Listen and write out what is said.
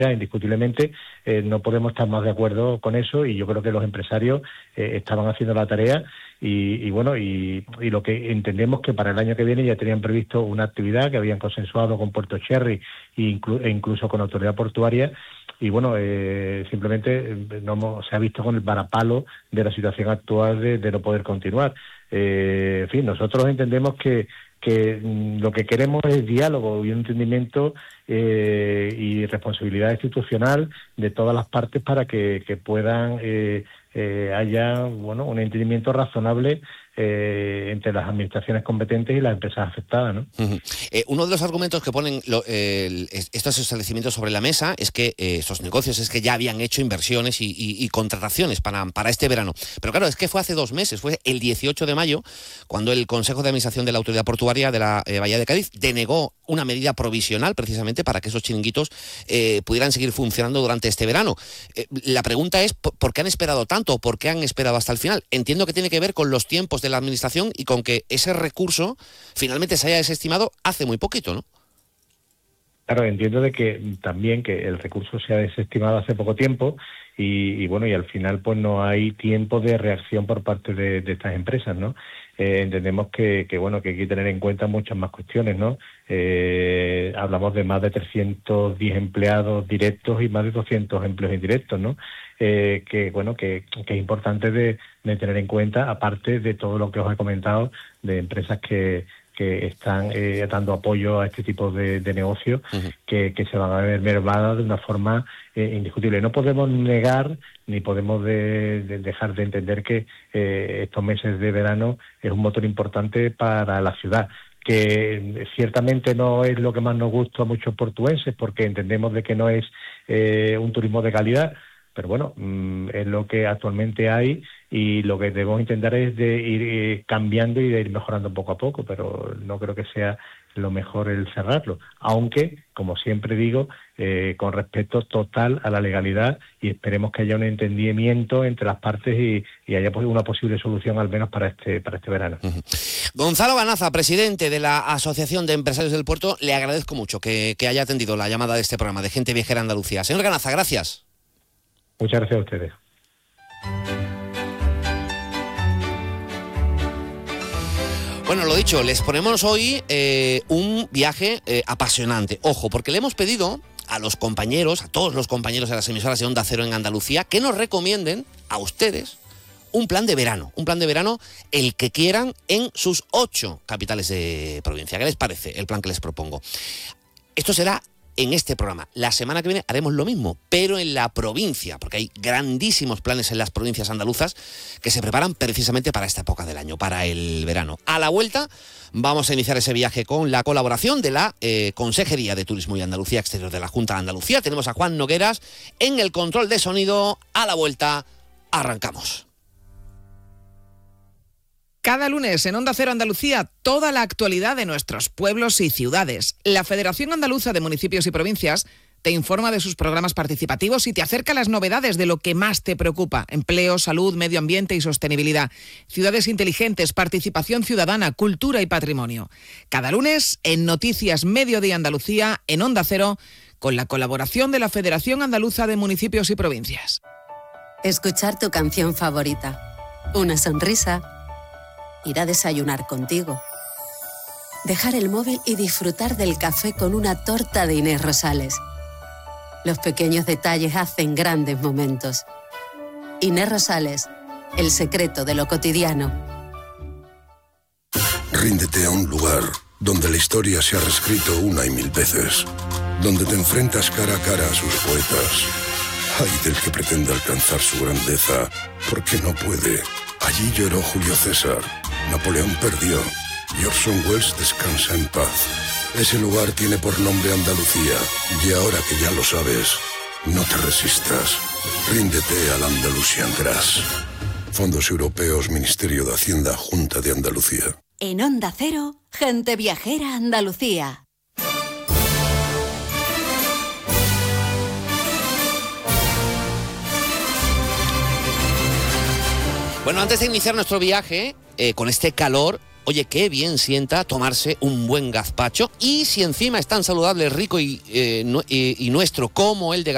indiscutiblemente no podemos estar más de acuerdo con eso, y yo creo que los empresarios estaban haciendo la tarea y lo que entendemos que para el año que viene ya tenían previsto una actividad que habían consensuado con Puerto Cherry e incluso con Autoridad Portuaria, y simplemente se ha visto con el varapalo de la situación actual de no poder continuar. En fin, nosotros entendemos que lo que queremos es diálogo y un entendimiento y responsabilidad institucional de todas las partes para que puedan haya un entendimiento razonable entre las administraciones competentes y las empresas afectadas, ¿no? Uno de los argumentos que ponen estos establecimientos sobre la mesa es que estos negocios ya habían hecho inversiones y contrataciones para este verano. Pero claro, es que fue hace 2 meses, fue el 18 de mayo, cuando el Consejo de Administración de la Autoridad Portuaria de la Bahía de Cádiz denegó una medida provisional precisamente para que esos chiringuitos pudieran seguir funcionando durante este verano. La pregunta es, ¿por qué han esperado tanto? ¿Por qué han esperado hasta el final? Entiendo que tiene que ver con los tiempos de la administración y con que ese recurso finalmente se haya desestimado hace muy poquito, ¿no? Claro, entiendo de que también que el recurso se ha desestimado hace poco tiempo y al final pues no hay tiempo de reacción por parte de estas empresas, ¿no? Entendemos que hay que tener en cuenta muchas más cuestiones, ¿no? Hablamos de más de 310 empleados directos y más de 200 empleos indirectos, ¿no? Que es importante de tener en cuenta, aparte de todo lo que os he comentado, de empresas que están dando apoyo a este tipo de negocios, que se van a ver mermadas de una forma indiscutible. No podemos negar ni podemos dejar de entender que estos meses de verano es un motor importante para la ciudad, que ciertamente no es lo que más nos gusta a muchos portuenses, porque entendemos de que no es un turismo de calidad, pero es lo que actualmente hay, y lo que debemos intentar es de ir cambiando y de ir mejorando poco a poco, pero no creo que sea lo mejor el cerrarlo, aunque, como siempre digo, con respeto total a la legalidad, y esperemos que haya un entendimiento entre las partes y haya una posible solución al menos para este verano. Gonzalo Ganaza, presidente de la Asociación de Empresarios del Puerto, le agradezco mucho que haya atendido la llamada de este programa de Gente Viajera Andalucía. Señor Ganaza, gracias. Muchas gracias a ustedes. Bueno, lo dicho, les ponemos hoy un viaje apasionante. Ojo, porque le hemos pedido a todos los compañeros de las emisoras de Onda Cero en Andalucía, que nos recomienden a ustedes un plan de verano el que quieran en sus 8 capitales de provincia. ¿Qué les parece el plan que les propongo? Esto será en este programa. La semana que viene haremos lo mismo, pero en la provincia, porque hay grandísimos planes en las provincias andaluzas que se preparan precisamente para esta época del año, para el verano. A la vuelta vamos a iniciar ese viaje con la colaboración de la Consejería de Turismo y Andalucía Exterior de la Junta de Andalucía. Tenemos a Juan Nogueras en el control de sonido. A la vuelta arrancamos. Cada lunes en Onda Cero Andalucía, toda la actualidad de nuestros pueblos y ciudades. La Federación Andaluza de Municipios y Provincias te informa de sus programas participativos y te acerca las novedades de lo que más te preocupa: empleo, salud, medio ambiente y sostenibilidad, ciudades inteligentes, participación ciudadana, cultura y patrimonio. Cada lunes en Noticias Mediodía Andalucía, en Onda Cero, con la colaboración de la Federación Andaluza de Municipios y Provincias. Escuchar tu canción favorita, una sonrisa, ir a desayunar contigo, dejar el móvil y disfrutar del café con una torta de Inés Rosales. Los pequeños detalles hacen grandes momentos. Inés Rosales, el secreto de lo cotidiano. Ríndete a un lugar donde la historia se ha reescrito 1 y 1000 veces, donde te enfrentas cara a cara a sus poetas. Ay del que pretende alcanzar su grandeza, porque no puede. Allí lloró Julio César, Napoleón perdió y Orson Welles descansa en paz. Ese lugar tiene por nombre Andalucía, y ahora que ya lo sabes, no te resistas. Ríndete al Andalusian Grass. Fondos Europeos, Ministerio de Hacienda, Junta de Andalucía. En Onda Cero, Gente Viajera Andalucía. Bueno, antes de iniciar nuestro viaje, con este calor, oye, qué bien sienta tomarse un buen gazpacho, y si encima es tan saludable, rico y nuestro como el de